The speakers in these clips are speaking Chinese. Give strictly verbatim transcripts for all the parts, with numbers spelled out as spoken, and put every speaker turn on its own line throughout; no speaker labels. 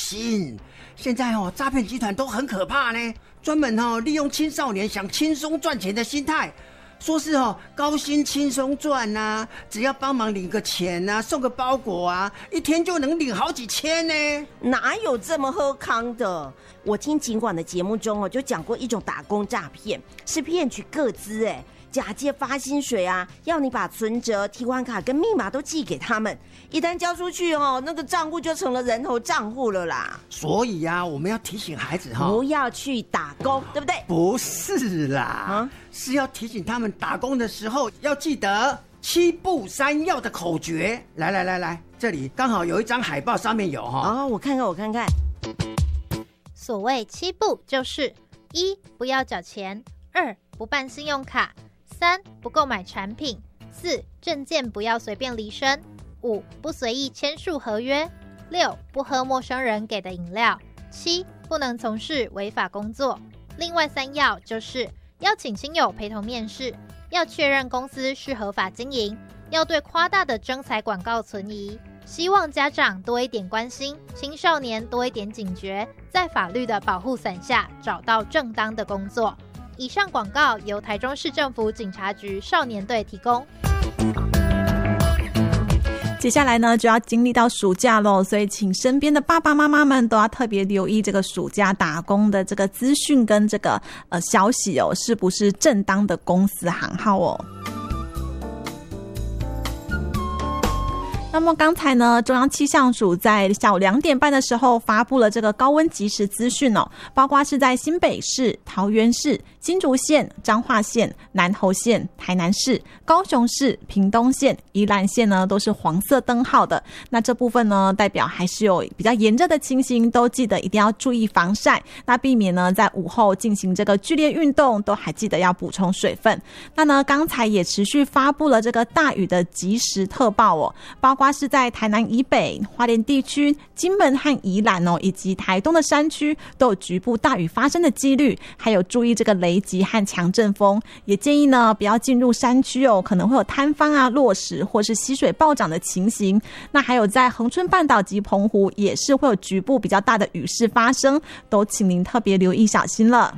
心。现在哦，诈骗集团都很可怕呢，专门哦利用青少年想轻松赚钱的心态，说是哦高薪轻松赚啊，只要帮忙领个钱啊，送个包裹啊，一天就能领好几千呢。
哪有这么喝康的？我听警管的节目中哦，就讲过一种打工诈骗，是骗取个资哎。假借发薪水啊，要你把存折、提款卡跟密码都寄给他们，一旦交出去哦，那个账户就成了人头账户了啦。
所以啊，我们要提醒孩子哈、哦，
不要去打工，对不对？
不是啦，啊、是要提醒他们打工的时候要记得七不三要的口诀。来来来来，这里刚好有一张海报，上面有哈、
哦。哦，我看看，我看看。
所谓七不，就是一不要缴钱，二不办信用卡。三不购买产品，四证件不要随便离身，五不随意签署合约，六不喝陌生人给的饮料，七不能从事违法工作。另外三要就是要请亲友陪同面试，要确认公司是合法经营，要对夸大的征才广告存疑。希望家长多一点关心，青少年多一点警觉，在法律的保护伞下找到正当的工作。以上广告由台中市政府警察局少年队提供。
接下来呢，就要经历到暑假咯，所以请身边的爸爸妈妈们都要特别留意这个暑假打工的这个资讯跟这个呃消息哦，是不是正当的公司行号哦。那么刚才呢，中央气象署在下午两点半的时候发布了这个高温即时资讯哦，包括是在新北市、桃园市、新竹县、彰化县、南投县、台南市、高雄市、屏东县、宜兰县呢都是黄色灯号的。那这部分呢，代表还是有比较炎热的情形，都记得一定要注意防晒，那避免呢在午后进行这个剧烈运动，都还记得要补充水分。那呢，刚才也持续发布了这个大雨的即时特报哦，包括是在台南以北、花莲地区、金门和宜兰哦，以及台东的山区都有局部大雨发生的几率，还有注意这个雷击和强阵风，也建议呢不要进入山区哦，可能会有坍方啊、落石或是溪水暴涨的情形。那还有在恒春半岛及澎湖也是会有局部比较大的雨势发生，都请您特别留意小心了。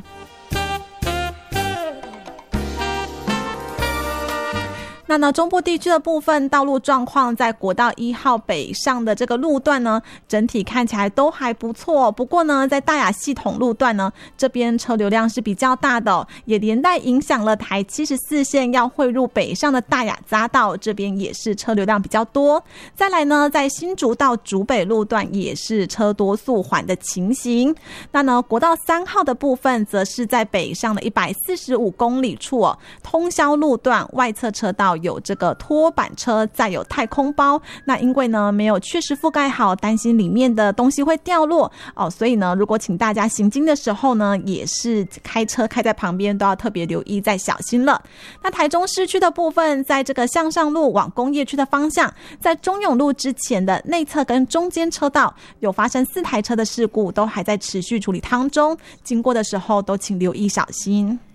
那呢，中部地区的部分道路状况，在国道一号北上的这个路段呢，整体看起来都还不错。不过呢，在大雅系统路段呢，这边车流量是比较大的、哦，也连带影响了台七十四线要汇入北上的大雅匝道，这边也是车流量比较多。再来呢，在新竹到竹北路段也是车多速缓的情形。那呢，国道三号的部分，则是在北上的一百四十五公里处哦，通霄路段外侧车道有这个拖板车，再有太空包，那因为呢没有确实覆盖好，担心里面的东西会掉落哦，所以呢，如果请大家行经的时候呢，也是开车开在旁边都要特别留意，再小心了。那台中市区的部分，在这个向上路往工业区的方向，在中永路之前的内侧跟中间车道有发生四台车的事故，都还在持续处理当中，经过的时候都请留意小心。